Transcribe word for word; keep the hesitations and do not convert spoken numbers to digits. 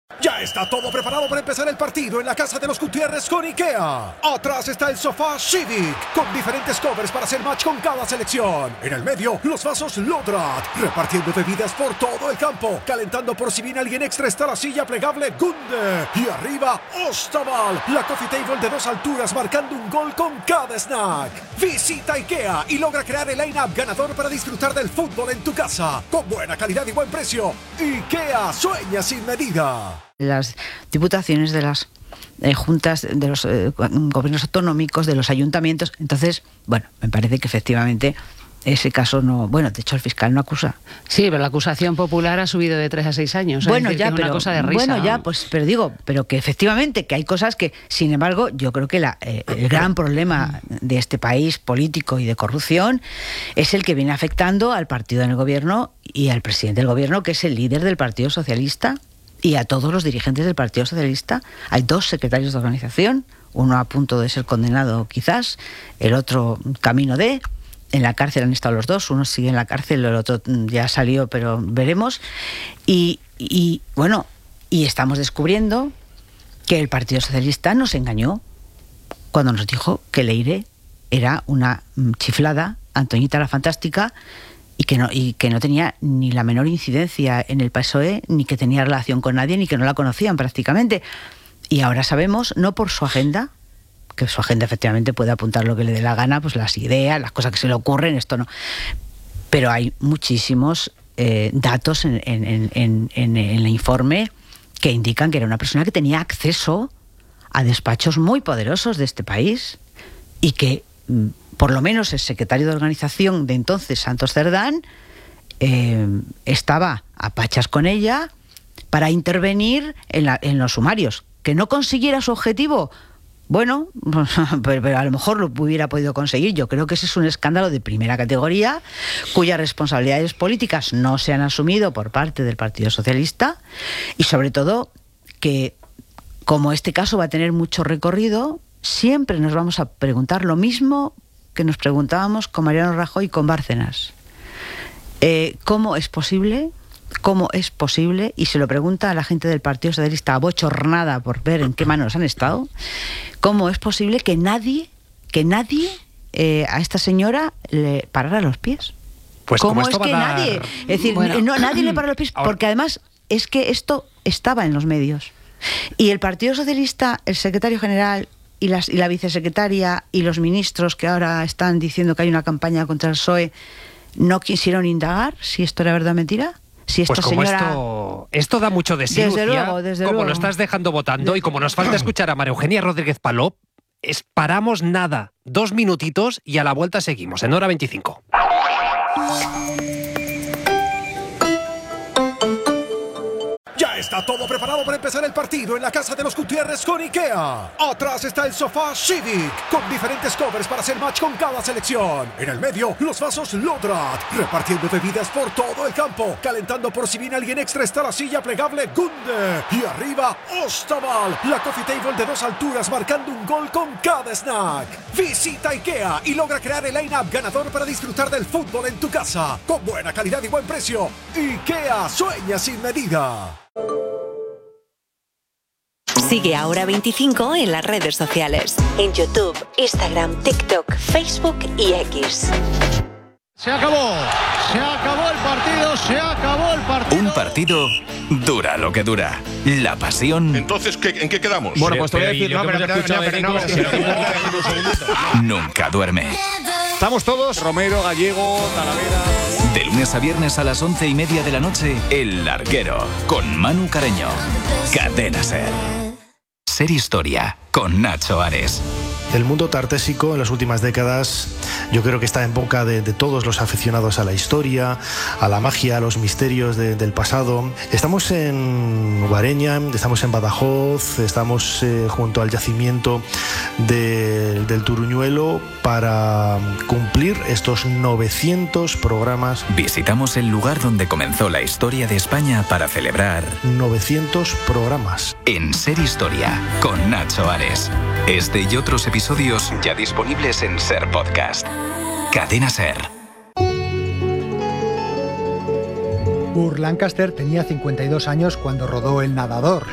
Ya está todo preparado para empezar el partido en la casa de los Gutiérrez con IKEA. Atrás está el sofá Civic, con diferentes covers para hacer match con cada selección. En el medio, los vasos Lodrat, repartiendo bebidas por todo el campo. Calentando por si viene alguien extra está la silla plegable Gunde. Y arriba, Ostaval, la coffee table de dos alturas marcando un gol con cada snack. Visita IKEA y logra crear el line-up ganador para disfrutar del fútbol en tu casa. Con buena calidad y buen precio. IKEA sueña sin medida. Las diputaciones, de las eh, juntas, de los eh, gobiernos autonómicos, de los ayuntamientos. Entonces, bueno, me parece que efectivamente ese caso no... Bueno, de hecho el fiscal no acusa. Sí, pero la acusación popular ha subido de tres a seis años. Bueno, es decir, ya, que es pero... una cosa de risa. Bueno, ya, pues, pero digo, pero que efectivamente que hay cosas que, sin embargo, yo creo que la, eh, el gran problema de este país político y de corrupción es el que viene afectando al partido en el gobierno y al presidente del gobierno, que es el líder del Partido Socialista, y a todos los dirigentes del Partido Socialista. Hay dos secretarios de organización, uno a punto de ser condenado quizás, el otro camino de... En la cárcel han estado los dos, uno sigue en la cárcel, el otro ya salió, pero veremos. Y, y bueno, y estamos descubriendo que el Partido Socialista nos engañó cuando nos dijo que Leire era una chiflada, Antoñita la fantástica, y que no y que no tenía ni la menor incidencia en el P S O E, ni que tenía relación con nadie, ni que no la conocían prácticamente. Y ahora sabemos, no por su agenda, que su agenda efectivamente puede apuntar lo que le dé la gana, pues las ideas, las cosas que se le ocurren, esto no. Pero hay muchísimos eh, datos en, en, en, en, en el informe que indican que era una persona que tenía acceso a despachos muy poderosos de este país y que... por lo menos el secretario de organización de entonces, Santos Cerdán, eh, estaba a pachas con ella para intervenir en, la, en los sumarios. Que no consiguiera su objetivo, bueno, pero, pero a lo mejor lo hubiera podido conseguir. Yo creo que ese es un escándalo de primera categoría, cuyas responsabilidades políticas no se han asumido por parte del Partido Socialista, y sobre todo que, como este caso va a tener mucho recorrido, siempre nos vamos a preguntar lo mismo que nos preguntábamos con Mariano Rajoy y con Bárcenas. Eh, ¿Cómo es posible? ¿Cómo es posible? Y se lo pregunta a la gente del Partido Socialista abochornada por ver en qué manos han estado. ¿Cómo es posible que nadie, que nadie eh, a esta señora le parara los pies? Pues ¿Cómo como es que dar... nadie? Es decir, bueno, no, nadie le para los pies, ahora... porque además es que esto estaba en los medios. Y el Partido Socialista, el secretario general y, las, y la vicesecretaria y los ministros que ahora están diciendo que hay una campaña contra el P S O E, ¿no quisieron indagar si esto era verdad o mentira? Si esta pues como señora... esto, esto da mucho de sí, desde Lucía, luego, desde como luego. lo estás dejando votando, desde... y como nos falta escuchar a María Eugenia Rodríguez Palop, es, paramos nada, dos minutitos y a la vuelta seguimos, en hora veinticinco. Ya está todo preparado para empezar el partido en la casa de los Gutiérrez con IKEA. Atrás está el sofá Civic, con diferentes covers para hacer match con cada selección. En el medio, los vasos Lodrat, repartiendo bebidas por todo el campo. Calentando por si viene alguien extra está la silla plegable Gunde. Y arriba, Ostaval, la coffee table de dos alturas marcando un gol con cada snack. Visita IKEA y logra crear el line-up ganador para disfrutar del fútbol en tu casa. Con buena calidad y buen precio. IKEA sueña sin medida. Sigue Ahora veinticinco en las redes sociales. En YouTube, Instagram, TikTok, Facebook y X. Se acabó, se acabó el partido, se acabó el partido. Un partido dura lo que dura. La pasión. Entonces, ¿qué, ¿en qué quedamos? Bueno, pues te voy a decir, no, pero no, pero no, pero Nunca duerme. Estamos todos, Romero, Gallego, Talavera. De lunes a viernes a las once y media de la noche, El Larguero, con Manu Careño. Cadena Ser. Ser Historia, con Nacho Ares. El mundo tartésico en las últimas décadas yo creo que está en boca de, de todos los aficionados a la historia, a la magia, a los misterios de, del pasado. Estamos en Guareña, estamos en Badajoz, estamos eh, junto al yacimiento de, del Turuñuelo para cumplir estos novecientos programas. Visitamos el lugar donde comenzó la historia de España para celebrar novecientos programas. En Ser Historia, con Nacho Ares. Este y otros episodios ya disponibles en Ser Podcast. Cadena Ser. Burt Lancaster tenía cincuenta y dos años cuando rodó El Nadador.